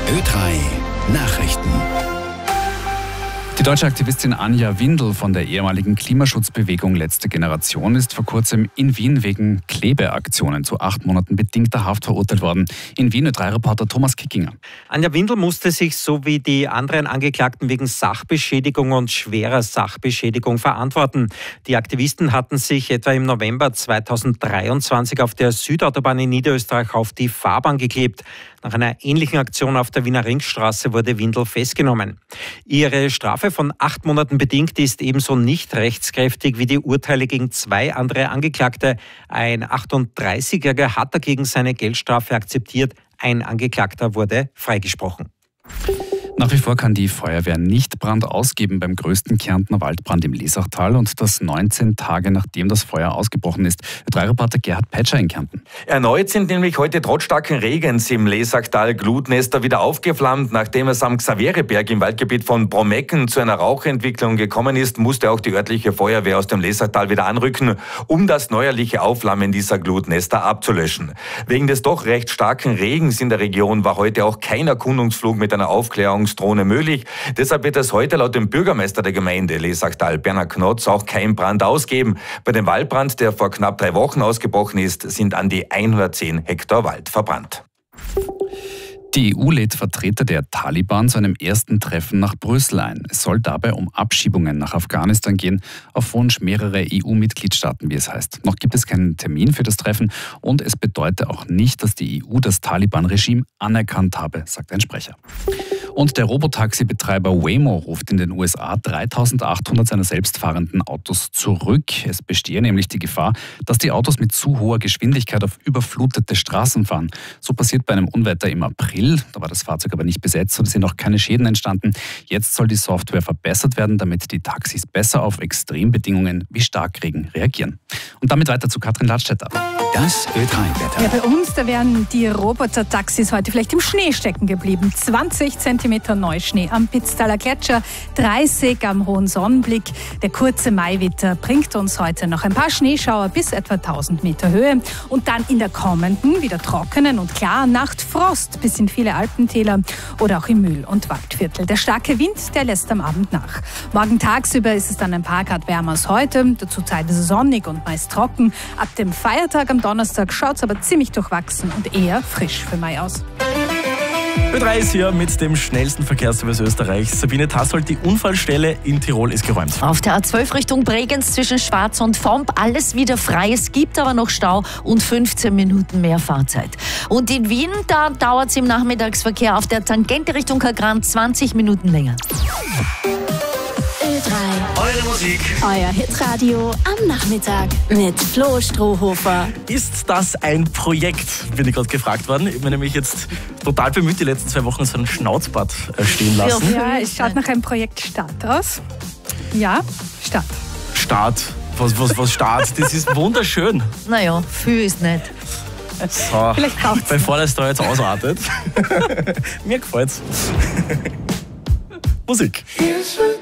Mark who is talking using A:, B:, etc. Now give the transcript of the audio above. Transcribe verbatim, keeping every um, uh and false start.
A: Ö drei Nachrichten.
B: Die deutsche Aktivistin Anja Windel von der ehemaligen Klimaschutzbewegung Letzte Generation ist vor kurzem in Wien wegen Klebeaktionen zu acht Monaten bedingter Haft verurteilt worden. In Wien Ö drei Reporter Thomas Kickinger.
C: Anja Windel musste sich so wie die anderen Angeklagten wegen Sachbeschädigung und schwerer Sachbeschädigung verantworten. Die Aktivisten hatten sich etwa im November zweitausenddreiundzwanzig auf der Südautobahn in Niederösterreich auf die Fahrbahn geklebt. Nach einer ähnlichen Aktion auf der Wiener Ringstraße wurde Windel festgenommen. Ihre Strafe von acht Monaten bedingt ist ebenso nicht rechtskräftig wie die Urteile gegen zwei andere Angeklagte. Ein achtunddreißigjähriger hat dagegen seine Geldstrafe akzeptiert. Ein Angeklagter wurde freigesprochen.
B: Nach wie vor kann die Feuerwehr nicht Brand ausgeben beim größten Kärntner Waldbrand im Lesachtal und das neunzehn Tage nachdem das Feuer ausgebrochen ist. Ö drei Reporter Gerhard Peitscher in Kärnten.
D: Erneut sind nämlich heute trotz starken Regens im Lesachtal Glutnester wieder aufgeflammt. Nachdem es am Xaveriberg im Waldgebiet von Bromecken zu einer Rauchentwicklung gekommen ist, musste auch die örtliche Feuerwehr aus dem Lesachtal wieder anrücken, um das neuerliche Aufflammen dieser Glutnester abzulöschen. Wegen des doch recht starken Regens in der Region war heute auch kein Erkundungsflug mit einer Aufklärung Drohne möglich. Deshalb wird es heute laut dem Bürgermeister der Gemeinde Lesachtal, Bernhard Knotz, auch kein Brand ausgeben. Bei dem Waldbrand, der vor knapp drei Wochen ausgebrochen ist, sind an die hundertzehn Hektar Wald verbrannt.
B: Die E U lädt Vertreter der Taliban zu einem ersten Treffen nach Brüssel ein. Es soll dabei um Abschiebungen nach Afghanistan gehen, auf Wunsch mehrerer E U-Mitgliedstaaten, wie es heißt. Noch gibt es keinen Termin für das Treffen und es bedeutet auch nicht, dass die E U das Taliban-Regime anerkannt habe, sagt ein Sprecher. Und der Robotaxi-Betreiber Waymo ruft in den U S A dreitausendachthundert seiner selbstfahrenden Autos zurück. Es bestehe nämlich die Gefahr, dass die Autos mit zu hoher Geschwindigkeit auf überflutete Straßen fahren. So passiert bei einem Unwetter im April. Da war das Fahrzeug aber nicht besetzt und es sind auch keine Schäden entstanden. Jetzt soll die Software verbessert werden, damit die Taxis besser auf Extrembedingungen wie Starkregen reagieren. Und damit weiter zu Katrin Ladstätter.
A: Das Ö drei Wetter.
E: Ja, bei uns, da wären die Roboter-Taxis heute vielleicht im Schnee stecken geblieben. zwanzig Zentimeter Neuschnee am Pitztaler Gletscher, dreißig am Hohen Sonnenblick. Der kurze Maiwitter bringt uns heute noch ein paar Schneeschauer bis etwa tausend Meter Höhe. Und dann in der kommenden, wieder trockenen und klaren Nacht Frost bis in viele Alpentäler oder auch im Mühl- und Waldviertel. Der starke Wind, der lässt am Abend nach. Morgen tagsüber ist es dann ein paar Grad wärmer als heute. Dazu teilweise sonnig und meist trocken. Ab dem Feiertag am Donnerstag schaut es aber ziemlich durchwachsen und eher frisch für Mai aus.
F: Ö drei ist hier mit dem schnellsten Verkehrsservice Österreichs. Sabine Tassold, die Unfallstelle in Tirol ist geräumt.
G: Auf der A zwölf Richtung Bregenz zwischen Schwarz und Vomp alles wieder frei. Es gibt aber noch Stau und fünfzehn Minuten mehr Fahrzeit. Und in Wien, da dauert es im Nachmittagsverkehr auf der Tangente Richtung Kagran zwanzig Minuten länger.
H: Ö drei.
F: Eure Musik.
H: Euer Hitradio am Nachmittag mit Flo Strohhofer.
F: Ist das ein Projekt? Bin ich gerade gefragt worden. Ich bin nämlich jetzt total bemüht, die letzten zwei Wochen so ein Schnauzbad stehen lassen.
E: Ja, es schaut nach einem Projekt Start aus. Ja, Start.
F: Start. Was, was, was Start? Das ist wunderschön.
G: Naja, viel ist nicht.
F: So,
E: Vielleicht braucht's
F: bevor das da jetzt ausartet. Mir gefällt's. Musik.